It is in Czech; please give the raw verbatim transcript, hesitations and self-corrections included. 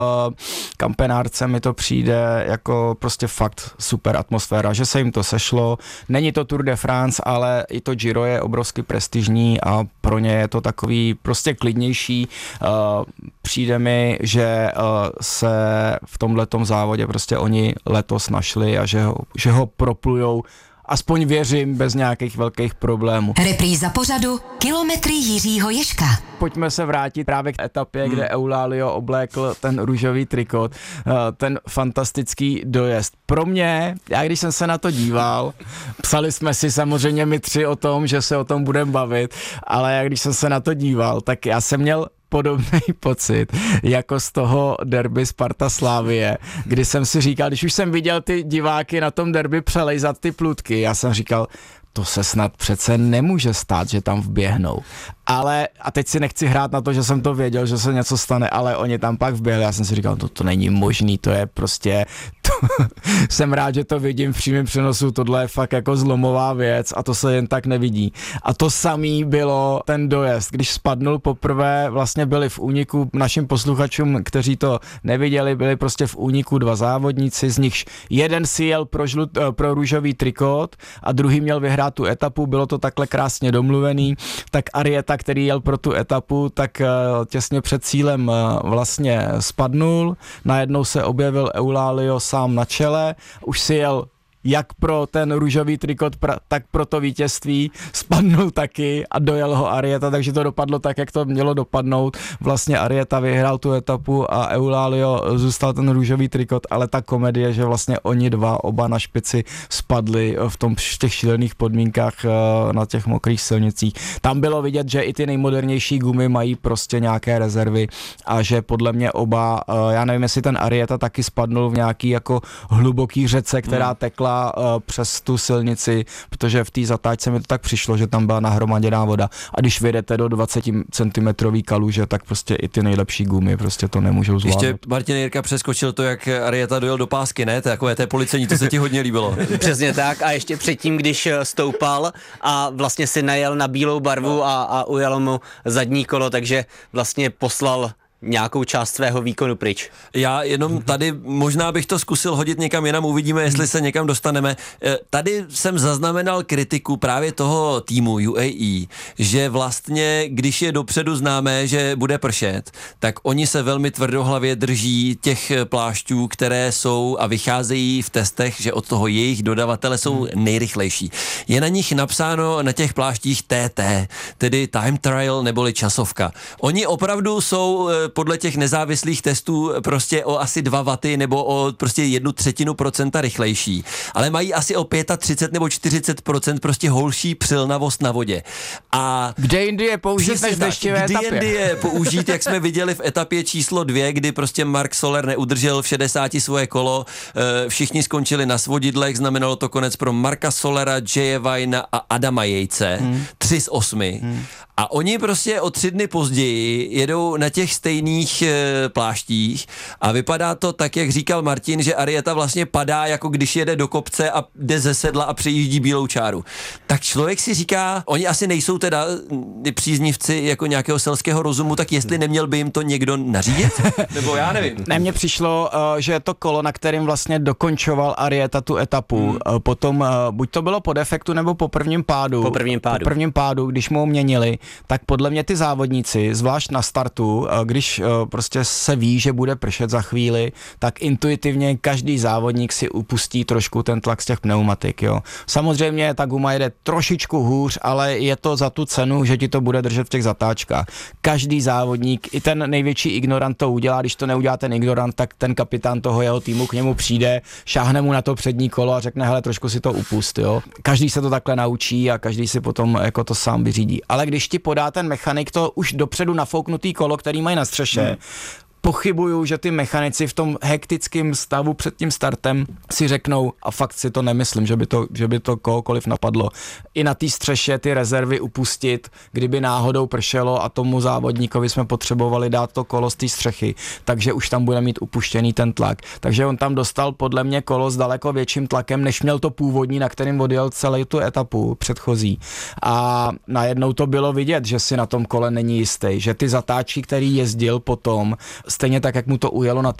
kampenárce mi to přijde jako prostě fakt super atmosféra, že se jim to sešlo. Není to Tour de France, ale i to Giro je obrovsky prestižní a pro ně je to takový prostě klidnější. Přijde mi, že se v tomhletom závodě prostě oni letos našli a že ho, že ho proplujou, aspoň věřím, bez nějakých velkých problémů. Repríza pořadu Kilometry Jiřího Ježka. Pojďme se vrátit právě k etapě, hmm. kde Eulalio oblékl ten růžový trikot, ten fantastický dojezd. Pro mě, já když jsem se na to díval, psali jsme si samozřejmě my tři o tom, že se o tom budeme bavit, ale já když jsem se na to díval, tak já jsem měl podobný pocit, jako z toho derby Sparta Slavie, kdy jsem si říkal, když už jsem viděl ty diváky na tom derby přelejzat ty plůtky, já jsem říkal, to se snad přece nemůže stát, že tam vběhnou. Ale, a teď si nechci hrát na to, že jsem to věděl, že se něco stane, ale oni tam pak vběhli, já jsem si říkal, to, to není možný, to je prostě, to, jsem rád, že to vidím v přímém přenosu, tohle je fakt jako zlomová věc a to se jen tak nevidí. A to samý bylo ten dojezd, když spadnul poprvé, vlastně byli v úniku, našim posluchačům, kteří to neviděli, byli prostě v úniku dva závodníci, z nichž jeden si jel pro, žlut, pro růžový trikot a druhý měl vyhrát tu etapu, bylo to takhle krásně domluvený, tak Arrieta, který jel pro tu etapu, tak těsně před cílem vlastně spadnul, najednou se objevil Eulalio sám na čele, už si jel jak pro ten růžový trikot, pra, tak pro to vítězství, spadnul taky a dojel ho Arrieta, takže to dopadlo tak, jak to mělo dopadnout. Vlastně Arrieta vyhrál tu etapu a Eulalio zůstal ten růžový trikot, ale ta komedie, že vlastně oni dva, oba na špici spadli v, tom, v těch šílených podmínkách na těch mokrých silnicích. Tam bylo vidět, že i ty nejmodernější gumy mají prostě nějaké rezervy a že podle mě oba, já nevím, jestli ten Arrieta taky spadnul v nějaký jako hluboký řece, která hmm. tekla přes tu silnici, protože v té zatáčce mi to tak přišlo, že tam byla nahromaděná voda a když vyjedete do dvacet centimetrů kaluže, tak prostě i ty nejlepší gumy prostě to nemůžou zvládnout. Ještě Martin Jirka přeskočil to, jak Arrieta dojel do pásky, ne? Takové té policejní, to se ti hodně líbilo. Přesně tak a ještě předtím, když stoupal a vlastně si najel na bílou barvu a, a ujelo mu zadní kolo, takže vlastně poslal nějakou část svého výkonu pryč. Já jenom tady možná bych to zkusil hodit někam jinam, uvidíme, jestli se někam dostaneme. Tady jsem zaznamenal kritiku právě toho týmu U A E, že vlastně, když je dopředu známé, že bude pršet, tak oni se velmi tvrdohlavě drží těch plášťů, které jsou a vycházejí v testech, že od toho jejich dodavatele jsou nejrychlejší. Je na nich napsáno na těch pláštích T T, tedy time trial neboli časovka. Oni opravdu jsou podle těch nezávislých testů prostě o asi dva waty nebo o prostě jednu třetinu procenta rychlejší, ale mají asi o třicet pět nebo čtyřicet procent prostě holší přilnavost na vodě. A kde jindy je použít než v deštivé etapě? Kde jindy je použít, jak jsme viděli v etapě číslo dvě, kdy prostě Mark Soler neudržel v šedesáti svoje kolo, všichni skončili na svodidlech, znamenalo to konec pro Marka Solera, Jaye Vajna a Adama Jejce, hmm. tři z osmi. Hmm. A oni prostě o tři dny později jedou na těch stejných e, pláštích a vypadá to tak, jak říkal Martin, že Arrieta vlastně padá, jako když jede do kopce a jde ze sedla a přejíždí bílou čáru. Tak člověk si říká, oni asi nejsou teda příznivci jako nějakého selského rozumu, tak jestli neměl by jim to někdo nařídit? Nebo já nevím. Ne, mně přišlo, že to kolo, na kterým vlastně dokončoval Arrieta tu etapu, hmm. potom buď to bylo po defektu nebo po prvním pádu. Po prvním pádu. Po prvním pádu, když mu ho měnili, tak podle mě ty závodníci, zvlášť na startu, když prostě se ví, že bude pršet za chvíli, tak intuitivně každý závodník si upustí trošku ten tlak z těch pneumatik, jo. Samozřejmě ta guma jede trošičku hůř, ale je to za tu cenu, že ti to bude držet v těch zatáčkách. Každý závodník, i ten největší ignorant to udělá, když to neudělá ten ignorant, tak ten kapitán toho jeho týmu k němu přijde, šáhne mu na to přední kolo a řekne, hele, trošku si to upust, jo. Každý se to takhle naučí a každý si potom jako to sám vyřídí. Ale když ti podá ten mechanik to už dopředu nafouknutý kolo, který mají na střeše, hmm. pochybuju, že ty mechanici v tom hektickém stavu před tím startem si řeknou, a fakt si to nemyslím, že by to, že by to kohokoliv napadlo, i na té střeše ty rezervy upustit, kdyby náhodou pršelo a tomu závodníkovi jsme potřebovali dát to kolo z té střechy, takže už tam bude mít upuštěný ten tlak. Takže on tam dostal podle mě kolo s daleko větším tlakem, než měl to původní, na kterým odjel celou tu etapu předchozí. A najednou to bylo vidět, že si na tom kole není jistý, že ty zatáčky, který jezdil potom, stejně tak, jak mu to ujelo na